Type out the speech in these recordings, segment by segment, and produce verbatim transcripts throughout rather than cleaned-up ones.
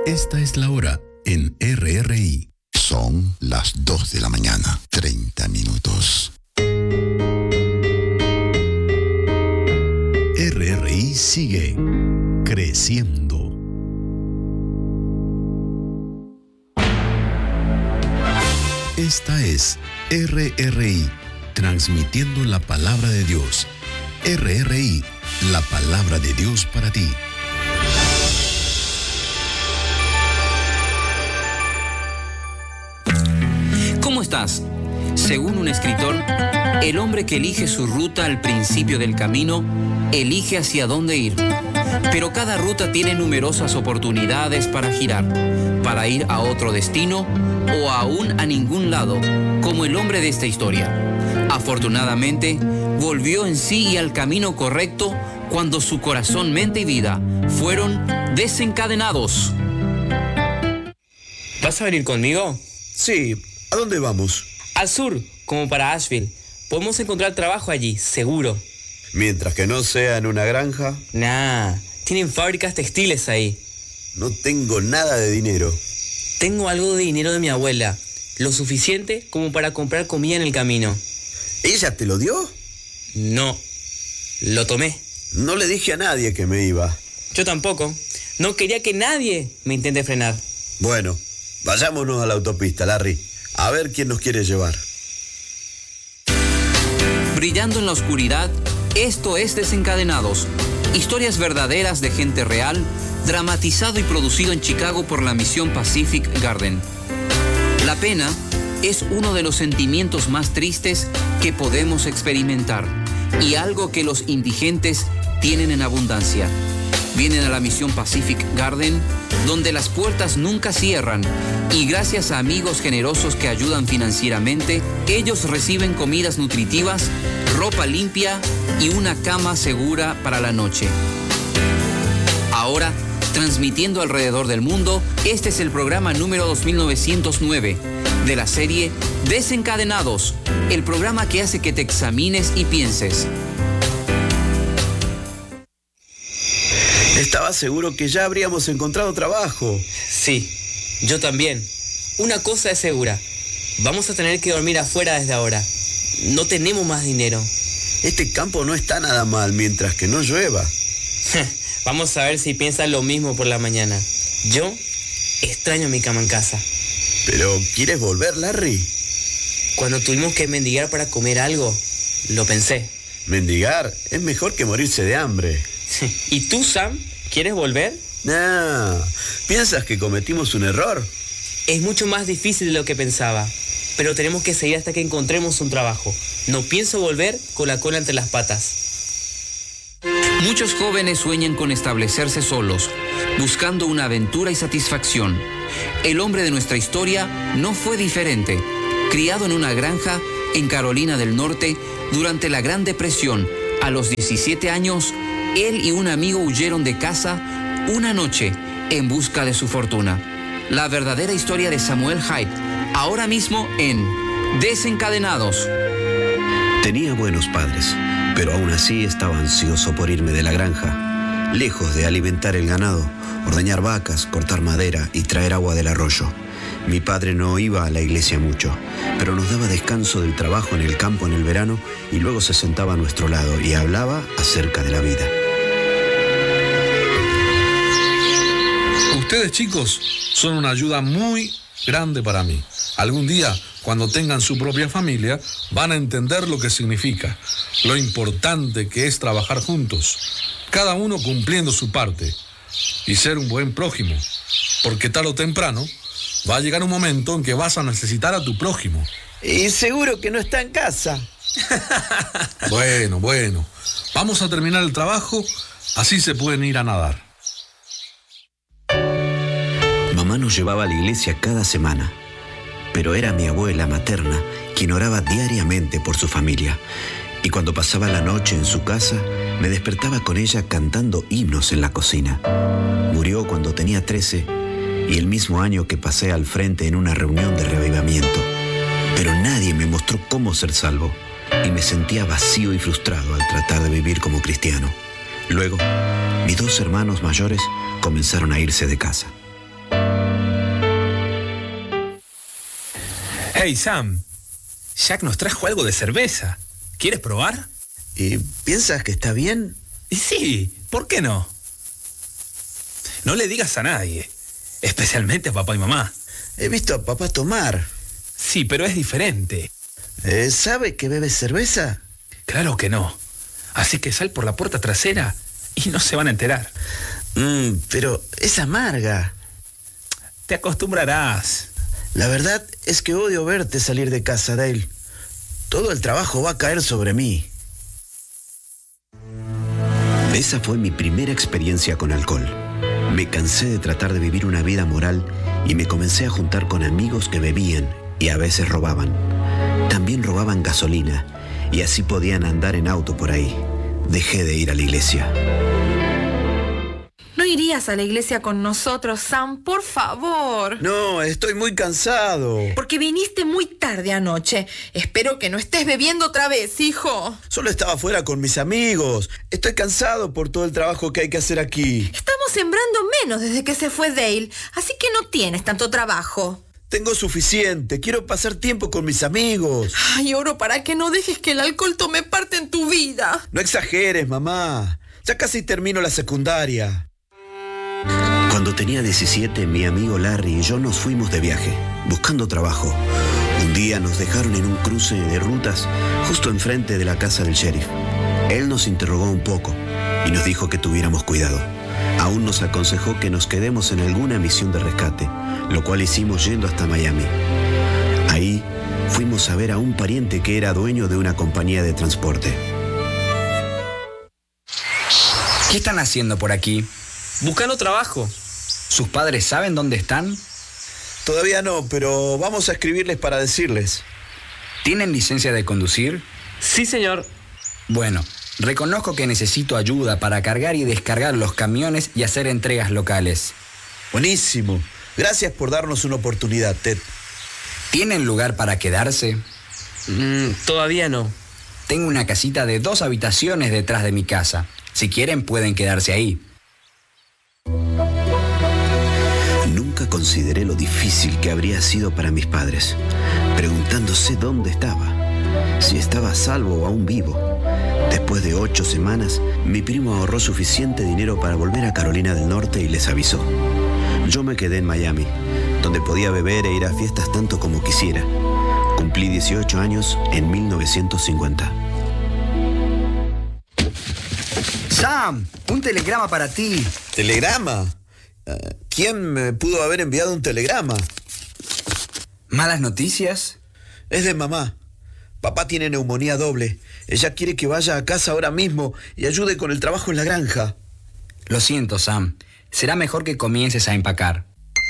Esta es la hora en R R I. Son las dos de la mañana, treinta minutos. R R I sigue creciendo. Esta es R R I, transmitiendo la palabra de Dios. R R I, la palabra de Dios para ti. ¿Cómo estás? Según un escritor, el hombre que elige su ruta al principio del camino, elige hacia dónde ir. Pero cada ruta tiene numerosas oportunidades para girar, para ir a otro destino o aún a ningún lado, como el hombre de esta historia. Afortunadamente, volvió en sí y al camino correcto cuando su corazón, mente y vida fueron desencadenados. ¿Vas a venir conmigo? Sí. ¿A dónde vamos? Al sur, como para Asheville. Podemos encontrar trabajo allí, seguro. Mientras que no sea en una granja. Nah, tienen fábricas textiles ahí. No tengo nada de dinero. Tengo algo de dinero de mi abuela, lo suficiente como para comprar comida en el camino. ¿Ella te lo dio? No, lo tomé. No le dije a nadie que me iba. Yo tampoco. No quería que nadie me intente frenar. Bueno, vayámonos a la autopista, Larry. A ver quién nos quiere llevar. Brillando en la oscuridad, esto es Desencadenados. Historias verdaderas de gente real, dramatizado y producido en Chicago por la misión Pacific Garden. La pena es uno de los sentimientos más tristes que podemos experimentar y algo que los indigentes tienen en abundancia. Vienen a la misión Pacific Garden, donde las puertas nunca cierran y gracias a amigos generosos que ayudan financieramente, ellos reciben comidas nutritivas, ropa limpia y una cama segura para la noche. Ahora, transmitiendo alrededor del mundo, este es el programa número dos mil novecientos nueve de la serie Desencadenados, el programa que hace que te examines y pienses. Estaba seguro que ya habríamos encontrado trabajo. Sí, yo también. Una cosa es segura. Vamos a tener que dormir afuera desde ahora. No tenemos más dinero. Este campo no está nada mal mientras que no llueva. Vamos a ver si piensan lo mismo por la mañana. Yo extraño mi cama en casa. ¿Pero quieres volver, Larry? Cuando tuvimos que mendigar para comer algo, lo pensé. Mendigar es mejor que morirse de hambre. ¿Y tú, Sam? ¿Quieres volver? No. ¿Piensas que cometimos un error? Es mucho más difícil de lo que pensaba. Pero tenemos que seguir hasta que encontremos un trabajo. No pienso volver con la cola entre las patas. Muchos jóvenes sueñan con establecerse solos, buscando una aventura y satisfacción. El hombre de nuestra historia no fue diferente. Criado en una granja en Carolina del Norte durante la Gran Depresión, a los diecisiete años, él y un amigo huyeron de casa una noche en busca de su fortuna. La verdadera historia de Samuel Hyde, ahora mismo en Desencadenados. Tenía buenos padres, pero aún así estaba ansioso por irme de la granja, lejos de alimentar el ganado, ordeñar vacas, cortar madera y traer agua del arroyo. Mi padre no iba a la iglesia mucho, pero nos daba descanso del trabajo en el campo en el verano y luego se sentaba a nuestro lado y hablaba acerca de la vida. Ustedes, chicos, son una ayuda muy grande para mí. Algún día, cuando tengan su propia familia, van a entender lo que significa, lo importante que es trabajar juntos, cada uno cumpliendo su parte y ser un buen prójimo, porque tarde o temprano va a llegar un momento en que vas a necesitar a tu prójimo. Y seguro que no está en casa. Bueno, bueno, vamos a terminar el trabajo, así se pueden ir a nadar. Mamá nos llevaba a la iglesia cada semana, pero era mi abuela materna quien oraba diariamente por su familia. Y cuando pasaba la noche en su casa, me despertaba con ella cantando himnos en la cocina. Murió cuando tenía trece y el mismo año que pasé al frente en una reunión de reavivamiento. Pero nadie me mostró cómo ser salvo y me sentía vacío y frustrado al tratar de vivir como cristiano. Luego, mis dos hermanos mayores comenzaron a irse de casa. Hey, Sam. Jack nos trajo algo de cerveza. ¿Quieres probar? ¿Y piensas que está bien? Y sí, ¿por qué no? No le digas a nadie, especialmente a papá y mamá. He visto a papá tomar. Sí, pero es diferente. Eh, ¿Sabe que bebes cerveza? Claro que no. Así que sal por la puerta trasera y no se van a enterar. Mm, pero es amarga. Te acostumbrarás. La verdad es que odio verte salir de casa, Dale. Todo el trabajo va a caer sobre mí. Esa fue mi primera experiencia con alcohol. Me cansé de tratar de vivir una vida moral y me comencé a juntar con amigos que bebían y a veces robaban. También robaban gasolina y así podían andar en auto por ahí. Dejé de ir a la iglesia. ¿No irías a la iglesia con nosotros, Sam? Por favor. No, estoy muy cansado. Porque viniste muy tarde anoche. Espero que no estés bebiendo otra vez, hijo. Solo estaba afuera con mis amigos. Estoy cansado por todo el trabajo que hay que hacer aquí. Estamos sembrando menos desde que se fue Dale, así que no tienes tanto trabajo. Tengo suficiente. Quiero pasar tiempo con mis amigos. Ay, oro para que no dejes que el alcohol tome parte en tu vida. No exageres, mamá. Ya casi termino la secundaria. Cuando tenía diecisiete, mi amigo Larry y yo nos fuimos de viaje, buscando trabajo. Un día nos dejaron en un cruce de rutas justo enfrente de la casa del sheriff. Él nos interrogó un poco y nos dijo que tuviéramos cuidado. Aún nos aconsejó que nos quedemos en alguna misión de rescate, lo cual hicimos yendo hasta Miami. Ahí fuimos a ver a un pariente que era dueño de una compañía de transporte. ¿Qué están haciendo por aquí? Buscando trabajo. ¿Sus padres saben dónde están? Todavía no, pero vamos a escribirles para decirles. ¿Tienen licencia de conducir? Sí, señor. Bueno, reconozco que necesito ayuda para cargar y descargar los camiones y hacer entregas locales. Buenísimo. Gracias por darnos una oportunidad, Ted. ¿Tienen lugar para quedarse? Mm, todavía no. Tengo una casita de dos habitaciones detrás de mi casa. Si quieren, pueden quedarse ahí. Nunca consideré lo difícil que habría sido para mis padres, preguntándose dónde estaba, si estaba a salvo o aún vivo. Después de ocho semanas, mi primo ahorró suficiente dinero para volver a Carolina del Norte y les avisó. Yo me quedé en Miami, donde podía beber e ir a fiestas tanto como quisiera. Cumplí dieciocho años en mil novecientos cincuenta. Sam, un telegrama para ti. ¿Telegrama? ¿Quién me pudo haber enviado un telegrama? ¿Malas noticias? Es de mamá. Papá tiene neumonía doble. Ella quiere que vaya a casa ahora mismo y ayude con el trabajo en la granja. Lo siento, Sam. Será mejor que comiences a empacar.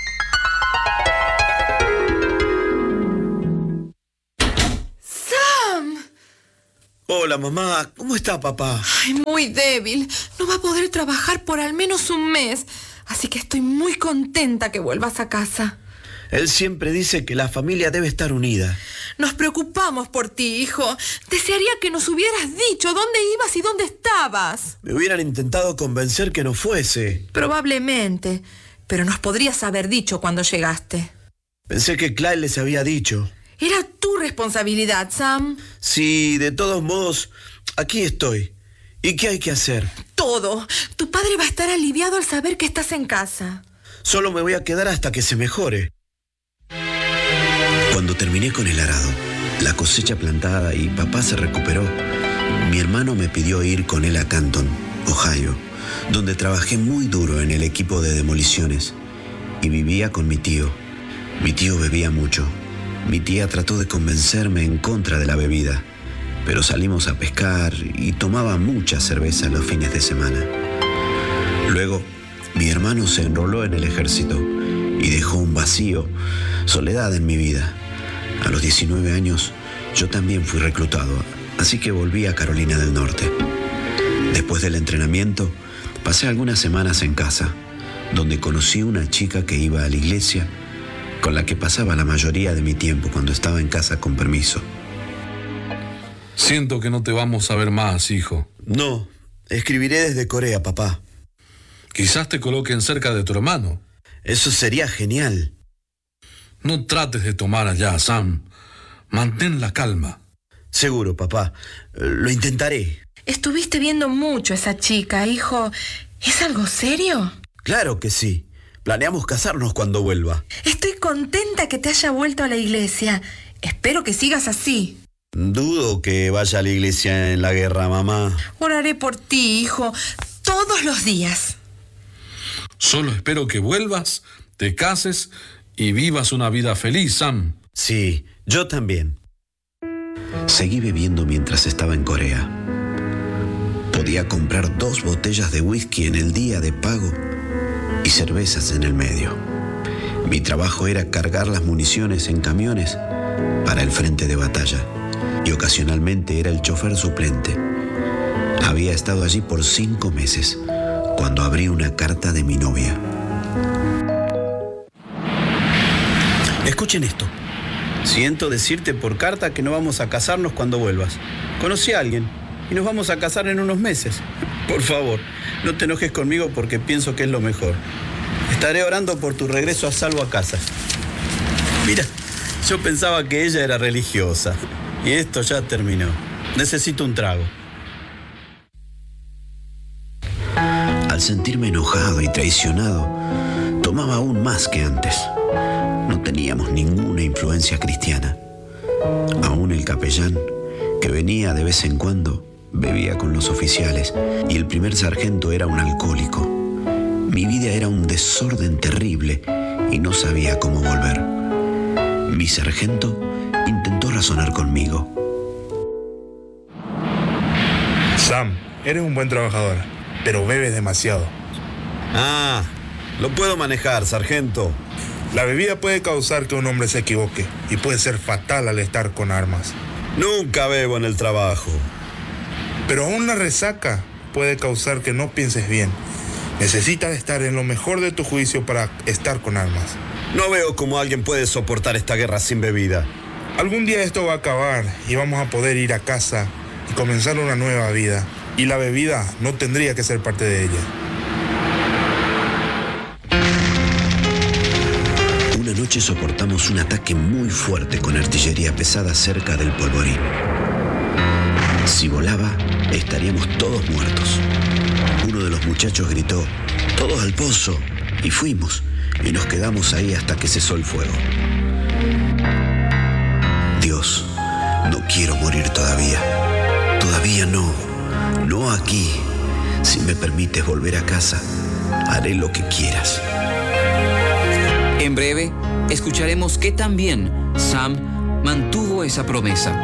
¡Sam! Hola, mamá. ¿Cómo está papá? Ay, muy débil. No va a poder trabajar por al menos un mes. Así que estoy muy contenta que vuelvas a casa. Él siempre dice que la familia debe estar unida. Nos preocupamos por ti, hijo. Desearía que nos hubieras dicho dónde ibas y dónde estabas. Me hubieran intentado convencer que no fuese. Probablemente, pero nos podrías haber dicho cuando llegaste. Pensé que Clyde les había dicho. Era tu responsabilidad, Sam. Sí, de todos modos, aquí estoy. ¿Y qué hay que hacer? Todo. Tu padre va a estar aliviado al saber que estás en casa. Solo me voy a quedar hasta que se mejore. Cuando terminé con el arado, la cosecha plantada y papá se recuperó, mi hermano me pidió ir con él a Canton, Ohio, donde trabajé muy duro en el equipo de demoliciones y vivía con mi tío. Mi tío bebía mucho. Mi tía trató de convencerme en contra de la bebida, pero salimos a pescar y tomaba mucha cerveza los fines de semana. Luego, mi hermano se enroló en el ejército y dejó un vacío, soledad en mi vida. A los diecinueve años, yo también fui reclutado, así que volví a Carolina del Norte. Después del entrenamiento, pasé algunas semanas en casa, donde conocí una chica que iba a la iglesia, con la que pasaba la mayoría de mi tiempo cuando estaba en casa con permiso. Siento que no te vamos a ver más, hijo. No, escribiré desde Corea, papá. Quizás te coloquen cerca de tu hermano. Eso sería genial. No trates de tomar allá, Sam. Mantén la calma. Seguro, papá. Lo intentaré. Estuviste viendo mucho a esa chica, hijo. ¿Es algo serio? Claro que sí. Planeamos casarnos cuando vuelva. Estoy contenta que te haya vuelto a la iglesia. Espero que sigas así. Dudo que vaya a la iglesia en la guerra, mamá. Oraré por ti, hijo, todos los días. Solo espero que vuelvas, te cases y vivas una vida feliz, Sam. Sí, yo también. Seguí bebiendo mientras estaba en Corea. Podía comprar dos botellas de whisky en el día de pago y cervezas en el medio. Mi trabajo era cargar las municiones en camiones para el frente de batalla y ocasionalmente era el chofer suplente. Había estado allí por cinco meses cuando abrí una carta de mi novia. Escuchen esto. Siento decirte por carta que no vamos a casarnos cuando vuelvas. Conocí a alguien y nos vamos a casar en unos meses. Por favor, no te enojes conmigo porque pienso que es lo mejor. Estaré orando por tu regreso a salvo a casa. Mira, yo pensaba que ella era religiosa y esto ya terminó. Necesito un trago. Al sentirme enojado y traicionado, tomaba aún más que antes. No teníamos ninguna influencia cristiana. Aún el capellán, que venía de vez en cuando, bebía con los oficiales y el primer sargento era un alcohólico. Mi vida era un desorden terrible y no sabía cómo volver. Mi sargento intentó razonar conmigo. Sam, eres un buen trabajador, pero bebes demasiado. Ah, lo puedo manejar, sargento. La bebida puede causar que un hombre se equivoque y puede ser fatal al estar con armas. Nunca bebo en el trabajo. Pero aún la resaca puede causar que no pienses bien. Necesitas estar en lo mejor de tu juicio para estar con armas. No veo cómo alguien puede soportar esta guerra sin bebida. Algún día esto va a acabar y vamos a poder ir a casa y comenzar una nueva vida. Y la bebida no tendría que ser parte de ella. Una noche soportamos un ataque muy fuerte con artillería pesada cerca del Polvorín. Si volaba, estaríamos todos muertos. Uno de los muchachos gritó, "¡Todos al pozo!", y fuimos, y nos quedamos ahí hasta que cesó el fuego. Dios, no quiero morir todavía. Todavía no. No aquí. Si me permites volver a casa, haré lo que quieras. En breve, escucharemos que también Sam mantuvo esa promesa.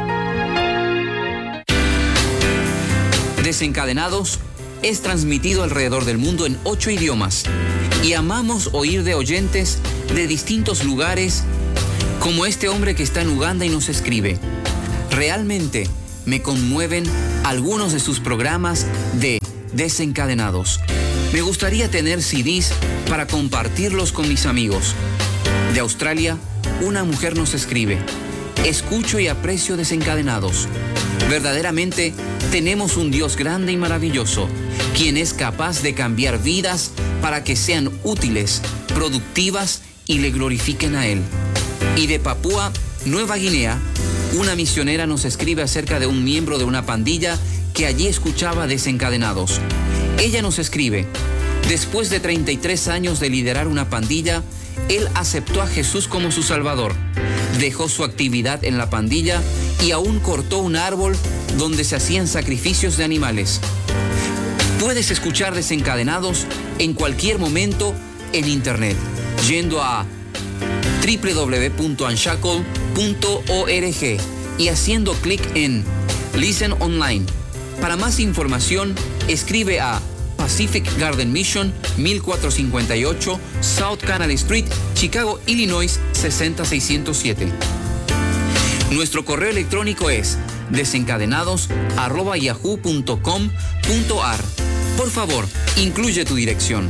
Desencadenados es transmitido alrededor del mundo en ocho idiomas y amamos oír de oyentes de distintos lugares, como este hombre que está en Uganda y nos escribe: realmente me conmueven algunos de sus programas de Desencadenados. Me gustaría tener C Ds para compartirlos con mis amigos. De Australia, una mujer nos escribe: escucho y aprecio Desencadenados. Verdaderamente tenemos un Dios grande y maravilloso, quien es capaz de cambiar vidas para que sean útiles, productivas y le glorifiquen a Él. Y de Papúa Nueva Guinea, una misionera nos escribe acerca de un miembro de una pandilla que allí escuchaba Desencadenados. Ella nos escribe: después de treinta y tres años de liderar una pandilla, él aceptó a Jesús como su Salvador, dejó su actividad en la pandilla y aún cortó un árbol donde se hacían sacrificios de animales. Puedes escuchar Desencadenados en cualquier momento en internet, yendo a doble u doble u doble u punto unshackle punto org y haciendo clic en Listen Online. Para más información, escribe a Pacific Garden Mission, mil cuatrocientos cincuenta y ocho South Canal Street, Chicago, Illinois, seis cero seis cero siete. Nuestro correo electrónico es desencadenados arroba yahoo punto com punto ar. Por favor, incluye tu dirección.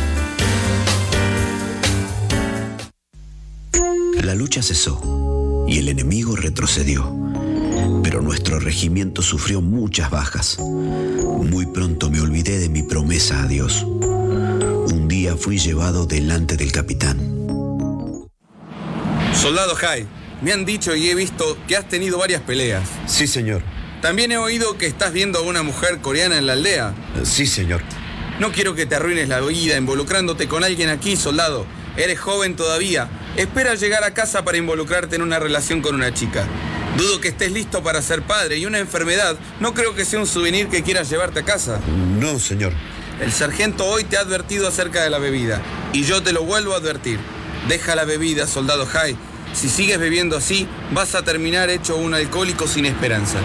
La lucha cesó y el enemigo retrocedió, pero nuestro regimiento sufrió muchas bajas. Muy pronto me olvidé de mi promesa a Dios. Un día fui llevado delante del capitán. Soldado Hyde, me han dicho y he visto que has tenido varias peleas. Sí, señor. También he oído que estás viendo a una mujer coreana en la aldea. Sí, señor. No quiero que te arruines la vida involucrándote con alguien aquí, soldado. Eres joven todavía. Espera llegar a casa para involucrarte en una relación con una chica. Dudo que estés listo para ser padre y una enfermedad no creo que sea un souvenir que quieras llevarte a casa. No, señor. El sargento hoy te ha advertido acerca de la bebida y yo te lo vuelvo a advertir. Deja la bebida, soldado Hai. Si sigues bebiendo así, vas a terminar hecho un alcohólico sin esperanza.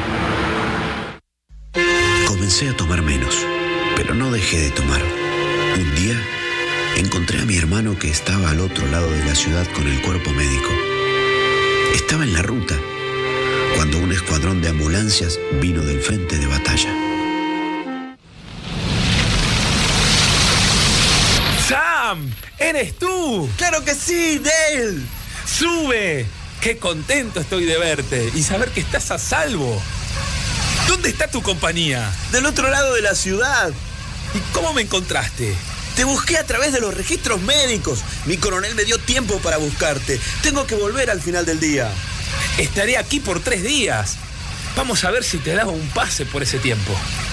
Comencé a tomar menos, pero no dejé de tomar. Un día encontré a mi hermano que estaba al otro lado de la ciudad con el cuerpo médico. Estaba en la ruta cuando un escuadrón de ambulancias vino del frente de batalla. ¡Sam! ¡Eres tú! ¡Claro que sí, Dale! ¡Sube! ¡Qué contento estoy de verte y saber que estás a salvo! ¿Dónde está tu compañía? Del otro lado de la ciudad. ¿Y cómo me encontraste? Te busqué a través de los registros médicos. Mi coronel me dio tiempo para buscarte. Tengo que volver al final del día. Estaré aquí por tres días. Vamos a ver si te daba un pase por ese tiempo.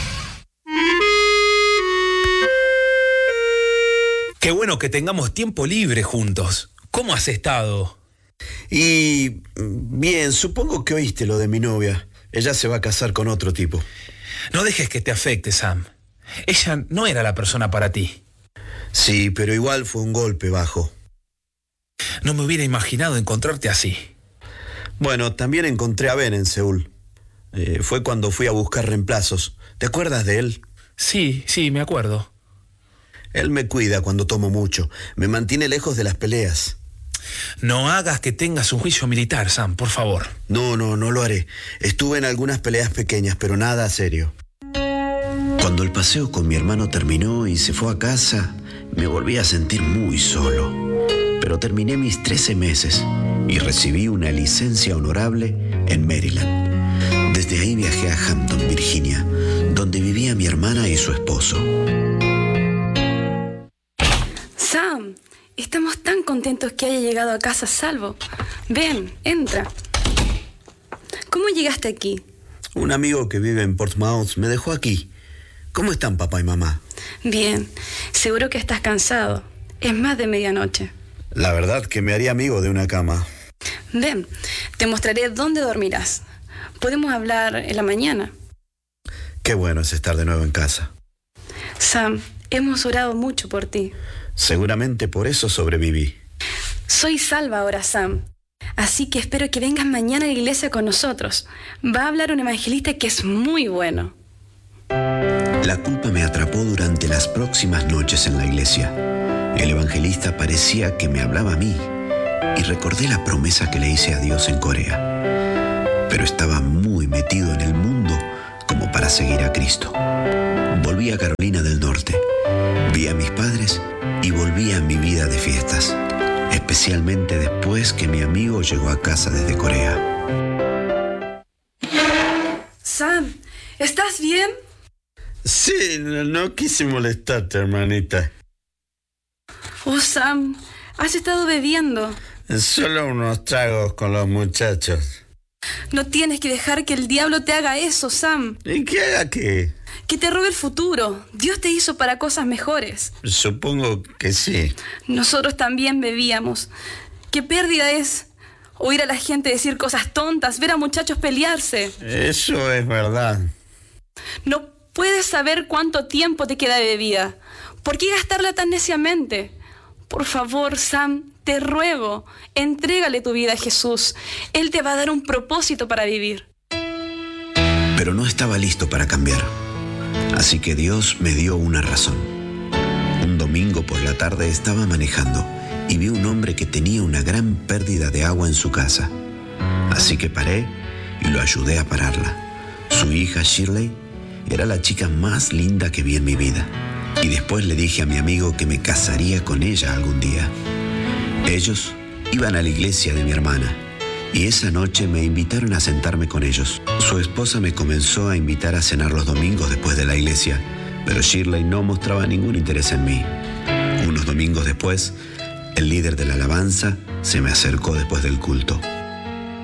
Qué bueno que tengamos tiempo libre juntos. ¿Cómo has estado? Y bien, supongo que oíste lo de mi novia. Ella se va a casar con otro tipo. No dejes que te afecte, Sam. Ella no era la persona para ti. Sí, pero igual fue un golpe bajo. No me hubiera imaginado encontrarte así. Bueno, también encontré a Ben en Seúl. Eh, fue cuando fui a buscar reemplazos. ¿Te acuerdas de él? Sí, sí, me acuerdo. Él me cuida cuando tomo mucho. Me mantiene lejos de las peleas. No hagas que tengas un juicio militar, Sam, por favor. No, no, no lo haré. Estuve en algunas peleas pequeñas, pero nada serio. Cuando el paseo con mi hermano terminó y se fue a casa, me volví a sentir muy solo. Pero terminé mis trece meses y recibí una licencia honorable en Maryland. Desde ahí viajé a Hampton, Virginia, donde vivía mi hermana y su esposo. Sam, estamos tan contentos que haya llegado a casa a salvo. Ven, entra. ¿Cómo llegaste aquí? Un amigo que vive en Portsmouth me dejó aquí. ¿Cómo están papá y mamá? Bien, seguro que estás cansado. Es más de medianoche. La verdad que me haría amigo de una cama. Ven, te mostraré dónde dormirás. Podemos hablar en la mañana. Qué bueno es estar de nuevo en casa. Sam, hemos orado mucho por ti. Seguramente por eso sobreviví. Soy salva ahora, Sam. Así que espero que vengas mañana a la iglesia con nosotros. Va a hablar un evangelista que es muy bueno. La culpa me atrapó durante las próximas noches en la iglesia. El evangelista parecía que me hablaba a mí y recordé la promesa que le hice a Dios en Corea. Pero estaba muy metido en el mundo como para seguir a Cristo. Volví a Carolina del Norte, vi a mis padres y volví a mi vida de fiestas, especialmente después que mi amigo llegó a casa desde Corea. Sam, ¿estás bien? Sí, no, no quise molestarte, hermanita. Oh, Sam, has estado bebiendo. Solo unos tragos con los muchachos. No tienes que dejar que el diablo te haga eso, Sam. ¿Y qué haga qué? Que te robe el futuro. Dios te hizo para cosas mejores. Supongo que sí. Nosotros también bebíamos. Qué pérdida es oír a la gente decir cosas tontas, ver a muchachos pelearse. Eso es verdad. No puedes saber cuánto tiempo te queda de bebida. ¿Por qué gastarla tan neciamente? Por favor, Sam, te ruego, entrégale tu vida a Jesús. Él te va a dar un propósito para vivir. Pero no estaba listo para cambiar. Así que Dios me dio una razón. Un domingo por la tarde estaba manejando y vi un hombre que tenía una gran pérdida de agua en su casa. Así que paré y lo ayudé a pararla. Su hija Shirley era la chica más linda que vi en mi vida. Y después le dije a mi amigo que me casaría con ella algún día. Ellos iban a la iglesia de mi hermana y esa noche me invitaron a sentarme con ellos. Su esposa me comenzó a invitar a cenar los domingos después de la iglesia, pero Shirley no mostraba ningún interés en mí. Unos domingos después, el líder de la alabanza se me acercó después del culto.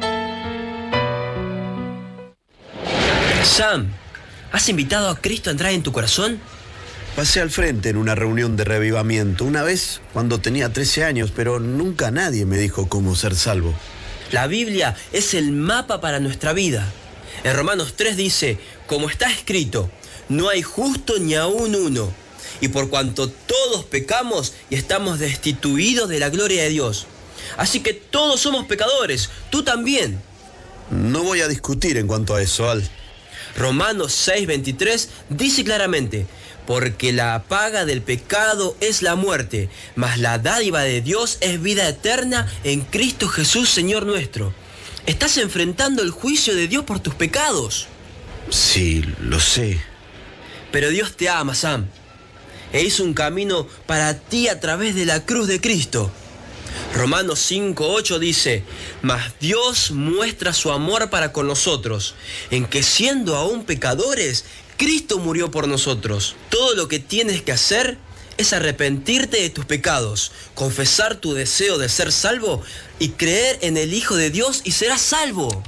Sam, ¿has invitado a Cristo a entrar en tu corazón? Pasé al frente en una reunión de revivamiento, una vez cuando tenía trece años, pero nunca nadie me dijo cómo ser salvo. La Biblia es el mapa para nuestra vida. En Romanos tres dice, como está escrito, no hay justo ni aún uno. Y por cuanto todos pecamos y estamos destituidos de la gloria de Dios. Así que todos somos pecadores, tú también. No voy a discutir en cuanto a eso, Al. Romanos seis veintitrés dice claramente, porque la paga del pecado es la muerte, mas la dádiva de Dios es vida eterna en Cristo Jesús, Señor nuestro. Estás enfrentando el juicio de Dios por tus pecados. Sí, lo sé. Pero Dios te ama, Sam, e hizo un camino para ti a través de la cruz de Cristo. Romanos cinco ocho dice, mas Dios muestra su amor para con nosotros, en que siendo aún pecadores, Cristo murió por nosotros. Todo lo que tienes que hacer es arrepentirte de tus pecados, confesar tu deseo de ser salvo y creer en el Hijo de Dios y serás salvo.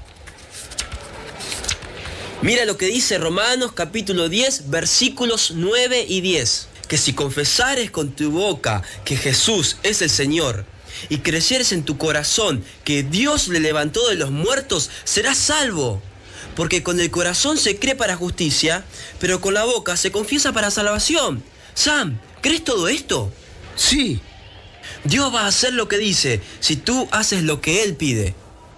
Mira lo que dice Romanos capítulo diez, versículos nueve y diez. Que si confesares con tu boca que Jesús es el Señor y creyeres en tu corazón que Dios le levantó de los muertos, serás salvo. Porque con el corazón se cree para justicia, pero con la boca se confiesa para salvación. Sam, ¿crees todo esto? Sí. Dios va a hacer lo que dice, si tú haces lo que Él pide.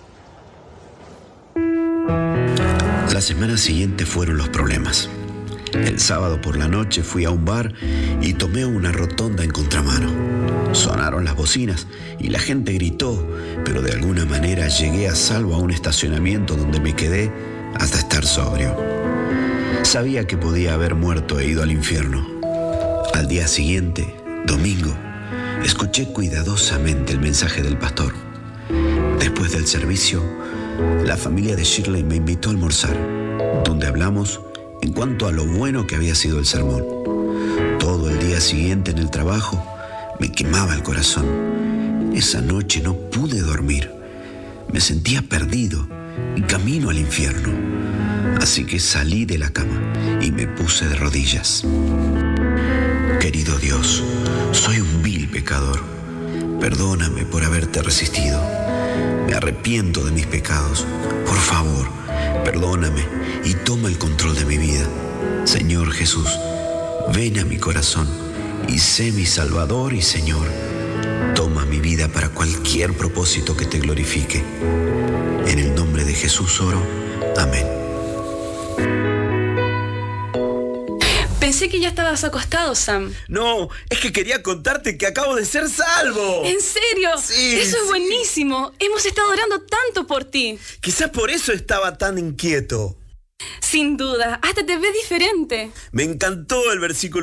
La semana siguiente fueron los problemas. El sábado por la noche fui a un bar y tomé una rotonda en contramano. Sonaron las bocinas y la gente gritó, pero de alguna manera llegué a salvo a un estacionamiento donde me quedé hasta estar sobrio. Sabía que podía haber muerto e ido al infierno. Al día siguiente, domingo, escuché cuidadosamente el mensaje del pastor. Después del servicio, la familia de Shirley me invitó a almorzar, donde hablamos en cuanto a lo bueno que había sido el sermón. Todo el día siguiente en el trabajo me quemaba el corazón. Esa noche no pude dormir. Me sentía perdido y camino al infierno. Así que salí de la cama y me puse de rodillas. Querido Dios, soy un vil pecador. Perdóname por haberte resistido. Me arrepiento de mis pecados. Por favor, perdóname y toma el control de mi vida. Señor Jesús, ven a mi corazón y sé mi Salvador y Señor. Toma mi vida para cualquier propósito que te glorifique. En el nombre de Jesús oro. Amén. Pensé que ya estabas acostado, Sam. No, es que quería contarte que acabo de ser salvo. ¿En serio? Sí. Eso es sí. buenísimo. Hemos estado orando tanto por ti. Quizás por eso estaba tan inquieto. Sin duda, hasta te ves diferente. Me encantó el versículo